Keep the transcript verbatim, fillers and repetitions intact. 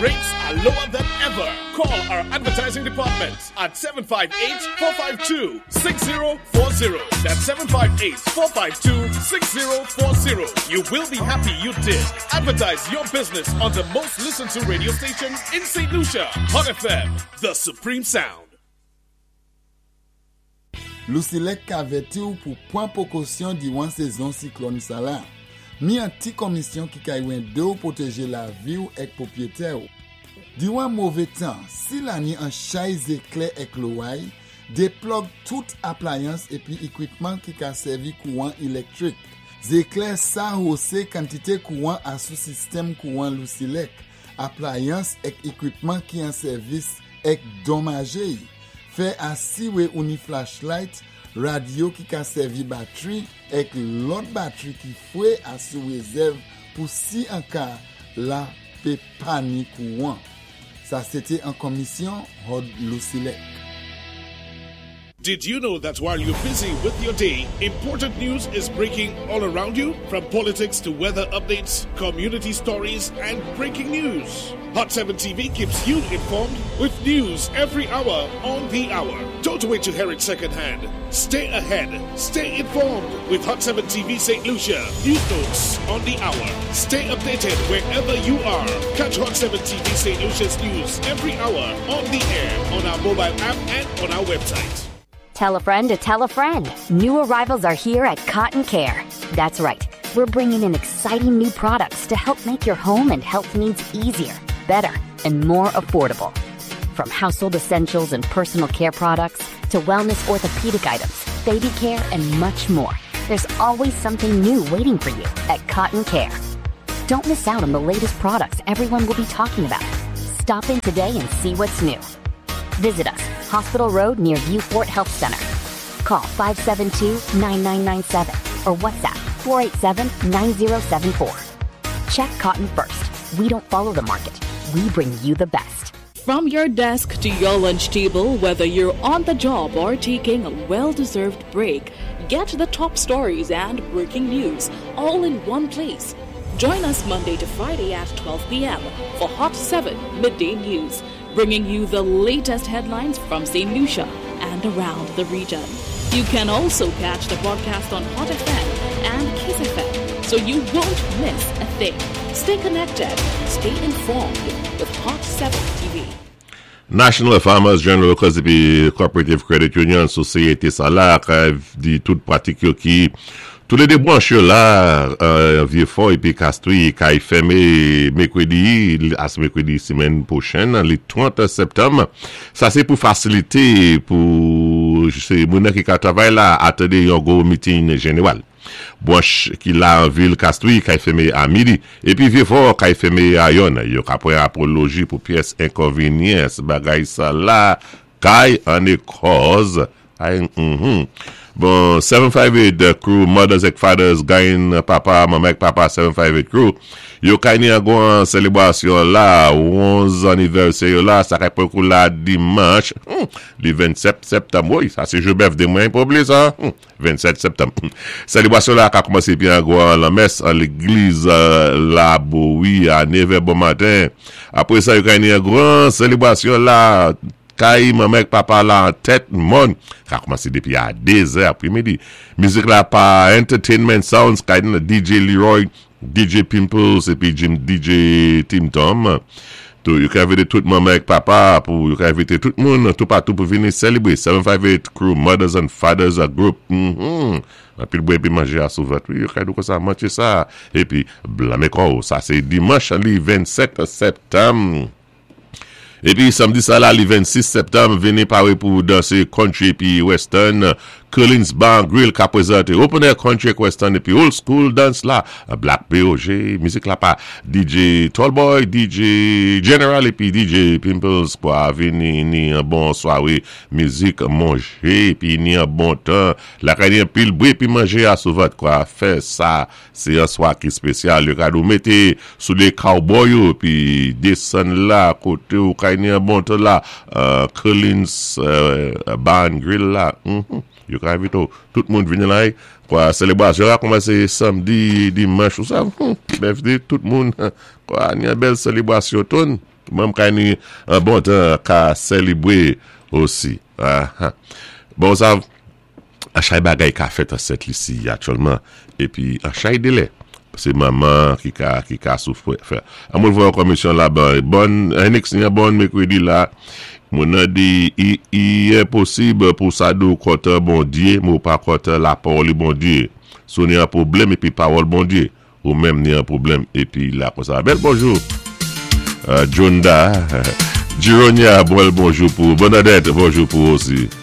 Rates are lower than ever. Call our advertising department at seven five eight, four five two, six zero four zero. That's seven five eight, four five two, six zero four zero. You will be happy you did. Advertise your business on the most listened to radio station in Saint Lucia. Hot F M, the supreme sound. Lucilec kaveti ou pour point précaution diwan saison cyclone sala. Mi an ti commission qui kaywen de ou protéger la vie ou ek propriétaire ou. Diwan mauvais temps, si l'année en chaise éclair ek l'ouaille, déplogue toute appliance et puis équipement qui ka servi courant électrique. Zéclair sa hausse quantité courant à sous système courant Lucilec. Appliance ek équipement qui en service ek dommagé. Fait assis ou ni flashlight, radio qui ka servi batterie et l'autre batterie qui fouet à sous réserve pour si en cas la pe panique courant. Ça c'était en commission Hod Lucilec. Did you know that while you're busy with your day, important news is breaking all around you? From politics to weather updates, community stories, and breaking news. Hot seven T V keeps you informed with news every hour on the hour. Don't wait to hear it secondhand. Stay ahead. Stay informed with Hot seven T V Saint Lucia. News notes on the hour. Stay updated wherever you are. Catch Hot seven T V Saint Lucia's news every hour on the air, on our mobile app, and on our website. Tell a friend to tell a friend. New arrivals are here at Cotton Care. That's right. We're bringing in exciting new products to help make your home and health needs easier, better, and more affordable. From household essentials and personal care products to wellness orthopedic items, baby care, and much more. There's always something new waiting for you at Cotton Care. Don't miss out on the latest products everyone will be talking about. Stop in today and see what's new. Visit us, Hospital Road near Viewport Health Center. Call five seven two, nine nine nine seven or WhatsApp four eight seven, nine zero seven four. Check Cotton first. We don't follow the market. We bring you the best. From your desk to your lunch table, whether you're on the job or taking a well-deserved break, get the top stories and breaking news all in one place. Join us Monday to Friday at twelve p.m. for Hot seven Midday News, bringing you the latest headlines from Saint Lucia and around the region. You can also catch the broadcast on Hot F M and Kiss F M, so you won't miss a thing. Stay connected, stay informed with Hot seven T V. National Farmers General Cause Cooperative Credit Union Société Salaire dit toute pratique qui tous les débranches là euh, vieux fort et puis Castries qui fermé mercredi à ce mercredi semaine prochaine le trente septembre. Ça c'est pour faciliter pour c'est mon qui travaille là attendez un gros meeting général. Branche qui là en ville Castries qui fermé à midi et puis vieux fort qui fermé à Yon. Yo après apologie pour pièces inconvénients bagay ça là qui en est cause. Mm-hmm. Bon, seven five eight the crew, mothers and fathers, gain papa, maman papa, seven five eight crew. Yo kani a go en célébration là, onze anniversaire là, ça rappelle que là dimanche, hmm, le vingt-sept septembre, oui, ça c'est je bœuf de moins pour oublier ça, hmm, vingt-sept septembre. Célébration là a commencé bien go en la messe à l'église euh, là, oui, à neuf heures bon matin. Après ça, yo kani a grand célébration là, Kai, maman, papa là en tête, mon, ça a commencé depuis à deux heures après-midi. Musique là par Entertainment Sounds, Kai, D J Leroy, D J Pimples, et puis Jim, D J Tim Tom. Tout, you can inviter tout maman avec papa, pour, you can inviter tout le monde, tout partout pour venir célébrer. seven five eight Crew, Mothers and Fathers, a group. Mm-hmm. Et puis le bois, et puis manger à souvent. You can do ça, manger ça. Et puis, blâmer quoi, ça c'est dimanche, le vingt-sept septembre. Et puis samedi ça là le vingt-six septembre venez parler pour danser country puis western Collins Bar Grill qui a présenté open air country western et puis old school dance là Black P O G musique là pas D J Tallboy D J General et puis D J Pimples pour venir ni un bon soirée musique manger et puis ni un bon temps la carrière pile boire puis manger à souvent quoi faire ça c'est un soir qui spécial le cadeau mettez sous les cowboys puis descendre là côté ou ni un bon temps là euh, Collins euh, Bar Grill là mm-hmm. You can invite tout le monde venir là quoi célébration a commencé samedi dimanche ou ça birthday tout le monde quoi ni une belle célébration tonne Même quand il un bon temps qu'à célébrer aussi. Ah, bon, ça, à chaque bagaille qu'a fait cette ici actuellement, et puis à chaque délai, c'est maman qui a qui a souffert. À moi voir commission là-bas, bonne, un excellent bon mercredi là. Mon a dit, il, il est possible pour ça de côté bon Dieu, mais pas côté la parole bon Dieu. Si on a un problème et puis parole bon Dieu, ou même il y a un problème et puis là comme ça. Bel bonjour. Uh, Jonda, Jironia, bon bonjour pour Bernadette, bonjour pour aussi.